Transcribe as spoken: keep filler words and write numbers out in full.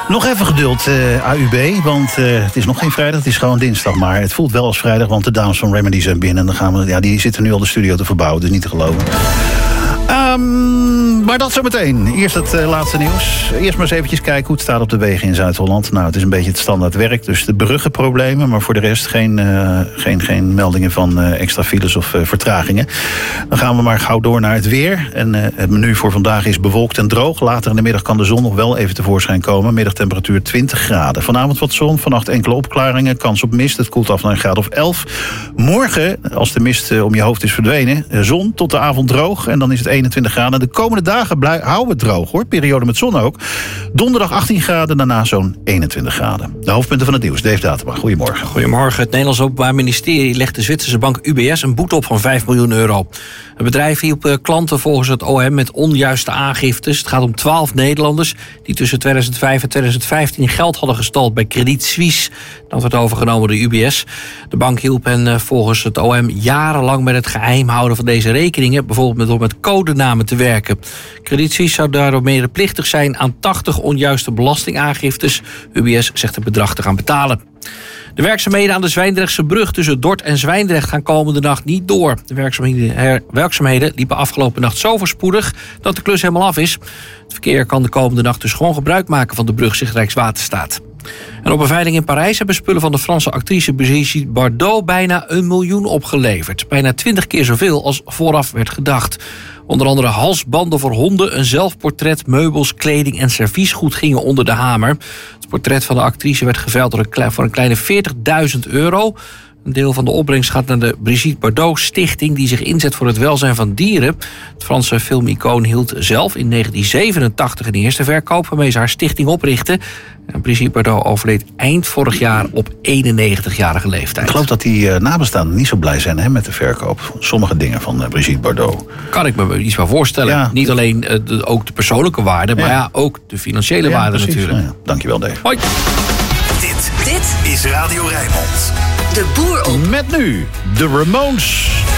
Nog even geduld, uh, A U B, want uh, het is nog geen vrijdag, het is gewoon dinsdag. Maar het voelt wel als vrijdag, want de dames van Remedy zijn binnen. En dan gaan we, ja, die zitten nu al de studio te verbouwen, dus niet te geloven. Um, maar dat zometeen. Eerst het uh, laatste nieuws. Eerst maar eens eventjes kijken hoe het staat op de wegen in Zuid-Holland. Nou, het is een beetje het standaard werk, dus de bruggenproblemen. Maar voor de rest geen, uh, geen, geen meldingen van uh, extra files of uh, vertragingen. Dan gaan we maar gauw door naar het weer. En uh, het menu voor vandaag is bewolkt en droog. Later in de middag kan de zon nog wel even tevoorschijn komen. Middagtemperatuur twintig graden. Vanavond wat zon, vannacht enkele opklaringen. Kans op mist, het koelt af naar een graad of elf. Morgen, als de mist uh, om je hoofd is verdwenen, uh, zon tot de avond droog. En dan is het eenentwintig graden. De komende dagen blij, houden we het droog, hoor. Periode met zon ook. Donderdag achttien graden, daarna zo'n eenentwintig graden. De hoofdpunten van het nieuws. Dave Datema, goedemorgen. Goedemorgen. Het Nederlands Openbaar Ministerie legt de Zwitserse bank U B S een boete op van vijf miljoen euro. Het bedrijf hielp klanten volgens het O M met onjuiste aangiftes. Het gaat om twaalf Nederlanders die tussen tweeduizend vijf en tweeduizend vijftien geld hadden gestald bij Credit Suisse. Dat werd overgenomen door U B S. De bank hielp hen volgens het O M jarenlang met het geheim houden van deze rekeningen, bijvoorbeeld door met codenamen te werken. Credit Suisse zou daardoor medeplichtig zijn aan tachtig onjuiste belastingaangiftes. U B S zegt het bedrag te gaan betalen. De werkzaamheden aan de Zwijndrechtse brug tussen Dort en Zwijndrecht gaan komende nacht niet door. De werkzaamheden, her, werkzaamheden liepen afgelopen nacht zo voorspoedig dat de klus helemaal af is. Het verkeer kan de komende nacht dus gewoon gebruik maken van de brug, zegt Rijkswaterstaat. En op een veiling in Parijs hebben spullen van de Franse actrice Brigitte Bardot bijna een miljoen opgeleverd. Bijna twintig keer zoveel als vooraf werd gedacht. Onder andere halsbanden voor honden, een zelfportret, meubels, kleding en serviesgoed gingen onder de hamer. Het portret van de actrice werd geveild door een, voor een kleine veertigduizend euro. Een deel van de opbrengst gaat naar de Brigitte Bardot Stichting, die zich inzet voor het welzijn van dieren. Het Franse filmicoon hield zelf in negentien zevenentachtig een eerste verkoop waarmee ze haar stichting oprichtte. En Brigitte Bardot overleed eind vorig jaar op eenennegentigjarige leeftijd. Ik geloof dat die uh, nabestaanden niet zo blij zijn, hè, met de verkoop. Sommige dingen van uh, Brigitte Bardot. Kan ik me iets van voorstellen. Ja, niet alleen uh, de, ook de persoonlijke waarde, ja. maar ja, ook de financiële ja, waarde precies, natuurlijk. Ja, dankjewel, Dave. Hoi. Dit, dit is Radio Rijnmond. De boer op. Met nu de Ramones.